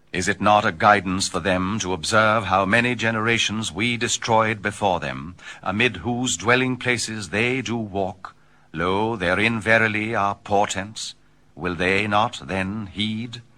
Is it not a guidance for them to observe how many generations we destroyed before them, amid whose dwelling places they do walk? Lo, therein verily are portents. Will they not then heed?